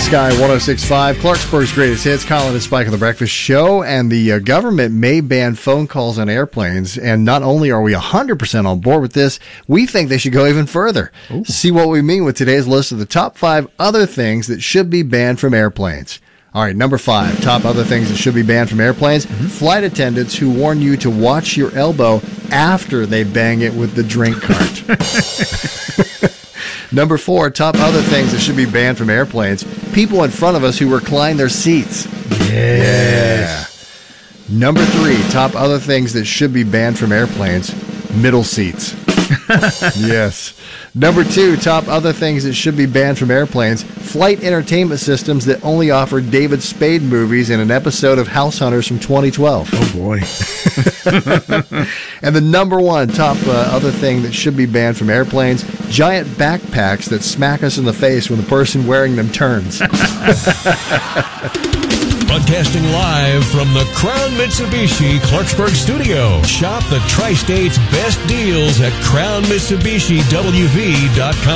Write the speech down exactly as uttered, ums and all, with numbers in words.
Sky one oh six point five, Clarksburg's greatest hits. Colin and Spike on the Breakfast Show. And the uh, government may ban phone calls on airplanes. And not only are we one hundred percent on board with this, we think they should go even further. Ooh. See what we mean with today's list of the top five other things that should be banned from airplanes. All right, number five, top other things that should be banned from airplanes. Mm-hmm. Flight attendants who warn you to watch your elbow after they bang it with the drink cart. Number four, top other things that should be banned from airplanes. People in front of us who recline their seats. Yes. Yeah. Number three, top other things that should be banned from airplanes. Middle seats. Yes. Number two, top other things that should be banned from airplanes. Flight entertainment systems that only offer David Spade movies in an episode of House Hunters from twenty twelve. Oh, boy. And the number one top uh, other thing that should be banned from airplanes, giant backpacks that smack us in the face when the person wearing them turns. Broadcasting live from the Crown Mitsubishi Clarksburg studio. Shop the Tri-State's best deals at crown mitsubishi w v dot com.